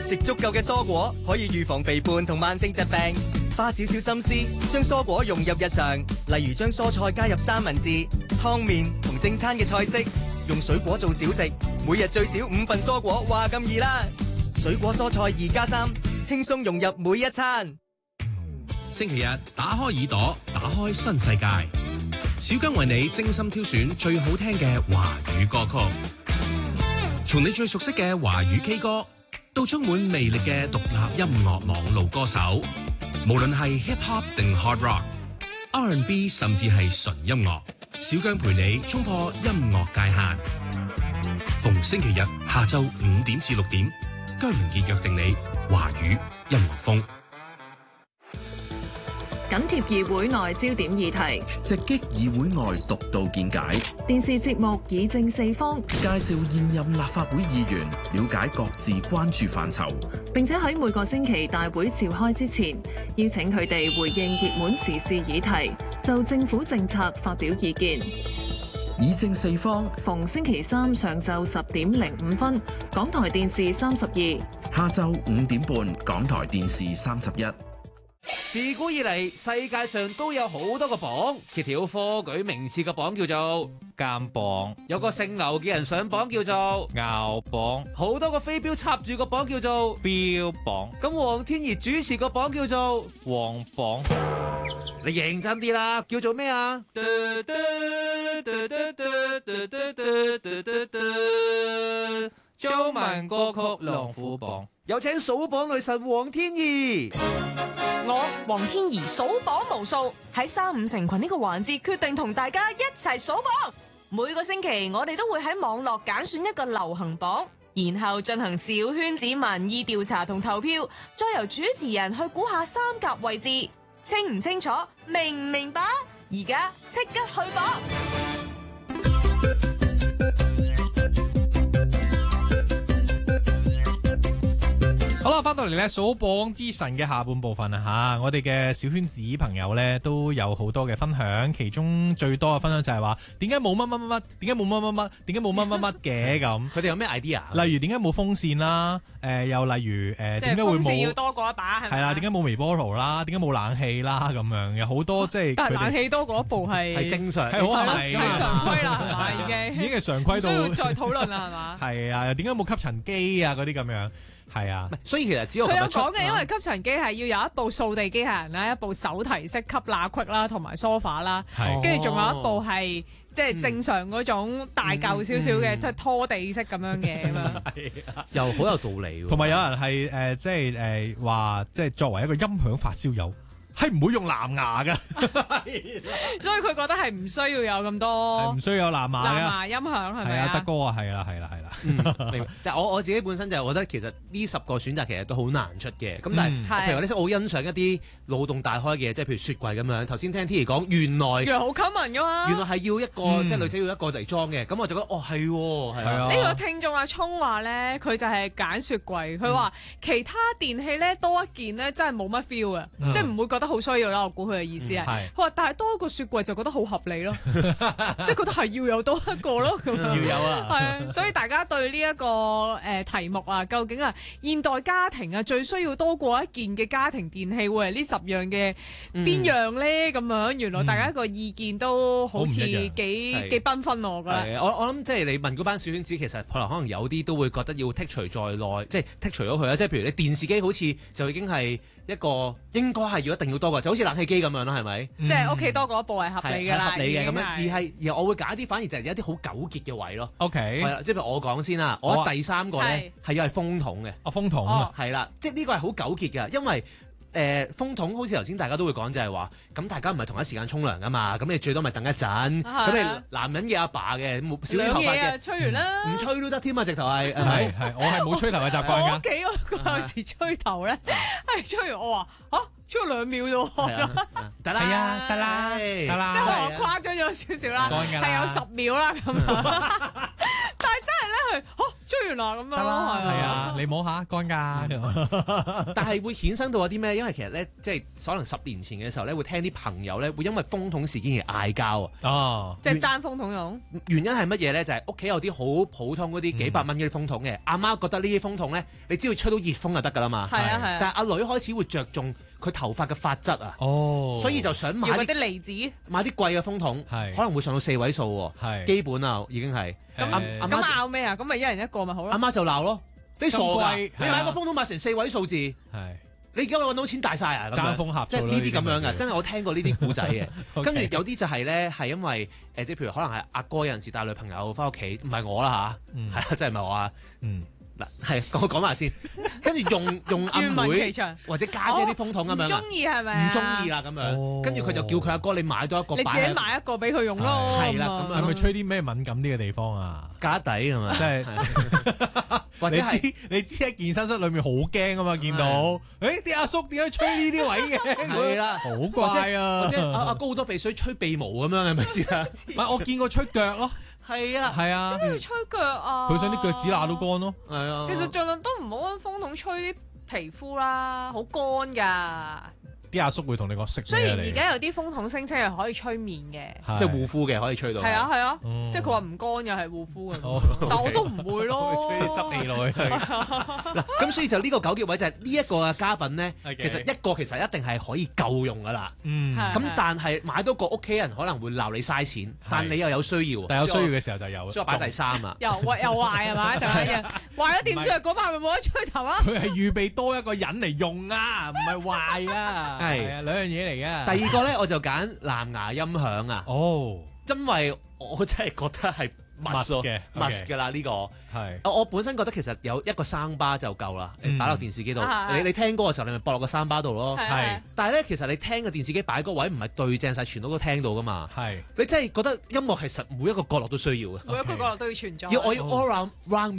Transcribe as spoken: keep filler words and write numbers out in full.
食足夠嘅蔬果可以預防肥胖同慢性疾病。花少少心思，將蔬果融入日常，例如將蔬菜加入三文治、湯麵同正餐嘅菜式，用水果做小食，每日最少五份蔬果，話咁易啦！水果蔬菜二加三，輕鬆融入每一餐。 星期日打開耳朵，打開新世界。小姜為你精心挑選最好聽嘅華語歌曲，從你最熟悉嘅華語 K 歌，到充滿魅力嘅獨立音樂網路歌手，無論係 hip hop 定 hard rock、R and B 甚至係純音樂，小姜陪你衝破音樂界限。逢星期日下晝五點至六點，姜文傑約定你華語音樂風。 緊貼議會內焦點議題， 直擊議會外獨到見解。 電視節目議政四方， 介紹現任立法會議員，了解各自關注範疇， 並且喺每個星期大會召開之前，邀請佢哋回應熱門時事議題，就政府政策發表意見。 議政四方， 逢星期三上晝十點零五分，港台電視三十二； 下晝五點半，港台電視三十一。 自古以嚟，世界上都有好多個榜，揭曉科舉名次嘅榜叫做監榜，有個姓牛嘅人上榜叫做牛榜，好多個飛鏢插住個榜叫做標榜，咁黃天怡主持個榜叫做黃榜。你認真啲啦，叫做咩啊？中文歌曲龍虎榜，有請數榜女神黃天怡。 我黃天怡數榜無數，喺三五成群呢個環節決定同大家一齊數榜。每個星期我哋都會喺網絡揀選一個流行榜，然後進行小圈子民意調查同投票，再由主持人去估下三甲位置。清唔清楚？明唔明白？而家即刻去榜！ 好啦，翻到嚟咧數榜之神嘅下半部分啊吓，我哋嘅小圈子朋友咧都有好多嘅分享，其中最多嘅分享就係話點解冇乜乜乜乜，點解冇乜乜乜，點解冇乜乜乜嘅咁。 佢哋有咩 idea？ 例如點解冇風扇啦？誒、呃，又例如誒，點、呃、解會冇？ 風扇要多過一把係咪？ 係啦，點解冇微波爐啦？點解冇冷氣啦？咁樣有好多即係。 但係冷氣多過一部係係正常， 係好合理， 係常規啦，係嘛？已經已經係常規到。 唔需要再討論啦，係嘛？ 係啊，又點解冇吸塵機啊？嗰啲咁樣。係啊， 所以其實只有佢有講嘅，因為吸塵機係要有一部掃地機械人啦，一部手提式吸罅隙啦，同埋梳化啦，跟住仲有一部係即係正常嗰種大嚿少少嘅，即係拖地式咁樣嘅咁樣， 又好有道理。 同埋有人係誒，即係誒話，即係作為一個音響發燒友。係唔會用藍牙㗎， 所以佢覺得係唔需要有咁多， 唔需要有藍牙藍牙音響係咪啊？ 德哥啊，係啦係啦係啦。 嗯、明白。但係我我自己本身就係覺得其實呢十個選擇其實都好難出嘅。咁但係、嗯、譬如我呢，我好欣賞一啲腦洞大開嘅，即係譬如雪櫃咁樣。頭先聽 T 講，原來原來好 common 㗎嘛。原來係要一個、嗯、即係女仔要一個嚟裝嘅。咁我就覺得哦係喎，係啊。 呢個聽眾阿聰話咧，佢就係揀雪櫃。佢話、嗯、其他電器咧多一件咧真係冇乜 feel 嘅，嗯、即係唔會覺得好需要啦。我估佢嘅意思係，佢話、嗯、但係多一個雪櫃就覺得好合理咯，即係覺得係要有多一個咯，咁要有啊， 係啊，所以大家對呢、這、一個誒、呃、題目啊，究竟啊現代家庭啊最需要多過一件嘅家庭電器會係呢十樣嘅邊樣咧？咁、嗯、樣原來大家個意見都好似幾幾繽紛，我覺得。 我我諗即係你問嗰班小圈子，其實可能可能有啲都會覺得要剔除在內，即係剔除咗佢啦。即係譬如你電視機好似就已經係。一個應該係要一定要多嘅，就好似冷氣機咁樣啦，係咪？ 即係屋企多過一部係合理嘅啦， 合理嘅咁樣。而係而我會揀一啲反而就係有一啲好糾結嘅位咯。 OK， 係啦，即係譬如我講先啦，我第三個咧係要係風筒嘅。 哦，風筒啊， 係啦，即係呢個係好糾結嘅，因為。誒、呃、風筒好似頭先大家都會講就係話，咁大家唔係同一時間沖涼噶嘛，咁你最多咪等一陣，咁、啊、你男人嘅阿爸嘅冇少啲頭髮嘅， 吹完啦， 唔吹都得添啊！直頭係係咪？ 係我係冇吹頭嘅習慣㗎。 我屋企嗰有時吹頭咧，係吹完我話嚇。吹咗兩秒啫， 得啦，係啊，得啦，得啦， 即係我誇張咗少少啦，係有十秒啦咁樣，但係真係咧，佢嚇吹完啦咁樣咯， 得啦，係啊啊，， 你摸下乾㗎。 但係會衍生到有啲咩？因為其實咧，即係可能十年前嘅時候咧，會聽啲朋友咧會因為風筒事件而嗌交啊。 哦， 即係爭風筒用。 原因係乜嘢咧？就係屋企有啲好普通嗰啲幾百蚊嗰啲風筒嘅，阿媽覺得呢啲風筒咧，你只要吹到熱風就得㗎啦嘛。 係啊係啊， 但係阿女開始會着重佢頭髮嘅髮質啊， 哦， 所以就想買啲要嗰啲離子。 買啲貴嘅風筒， 係可能會上到四位數喎。 係基本啊，已經係咁阿阿咁媽拗咩啊？咁咪一人一個咪好咯。 阿媽就鬧咯，你傻咁㗎？ 貴你買個風筒買成四位數字， 係你而家揾到錢大晒啊？咁樣爭風呷即係呢醋咯啲咁樣嘅， 呢啲真係我聽過呢啲古仔嘅。 OK 跟住有啲就係咧，係因為誒，即係譬如可能係阿哥有陣時帶女朋友翻屋企，唔係我啦嗯吓，係啊，真係唔係我啊。 嗯嗱，係我講埋先，跟住用用阿願聞其妹詳。 或者家姐啲風筒咁樣啊， 唔中意係咪唔中意啦咁哦樣，跟住佢就叫佢阿哥你買多一個你自己擺喺買一個俾佢用咯。 係啦咁樣係咪吹啲咩敏感啲嘅地方啊？ 架底咁嘛， 即係或者係你知你知喺健身室裏面好驚啊嘛，見到誒啲阿叔點解吹呢啲位嘅？ 係啦， 好或怪者啊！ 或者阿阿哥好多鼻水吹鼻毛咁樣係咪先啊？ 唔係我見過吹腳咯， 係啊， 係啊， 要吹腳啊！ 佢想啲腳趾乸都乾咯。 係啊。 其實盡量都唔好揾風筒吹啲皮膚啦，好乾㗎。 啲阿叔會同你講識咩啊。 雖然你而家有啲風筒聲稱係可以吹面嘅， 係即係護膚嘅可以吹到。 係啊係啊， 嗯即係佢話唔乾又係護膚嘅哦， 但我都唔會咯。 吹啲濕氣落去。 嗱，咁所以就呢個糾結位就係呢一個嘅家品咧， OK 其實一個其實一定係可以夠用噶啦。 嗯， 係咁但係買多個屋企人可能會鬧你嘥錢，但你又有需要。 但有需要所以嘅時候就有。 我，所以我擺第三啊。 又壞又壞係嘛？就係一樣壞咗點算啊？嗰排咪冇得吹頭啊！ 佢係預備多一個人嚟用啊，唔係壞啊。 係係啊，兩樣嘢嚟嘅。 第二個咧，我就揀藍牙音響啊， 哦， 因為我真係覺得係 must 咯嘅 must 㗎啦呢個。 係我我本身覺得其實有一個聲巴就夠啦，你嗯打落電視機度， 啊你你聽歌嘅時候你咪播落個聲巴度咯。 係係但係咧，其實你聽個電視機擺嗰個位唔係對正晒，全部都聽到噶嘛。 係。 你真係覺得音樂其實每一個角落都需要嘅， 每一個角落都要存在。 要我要 all round round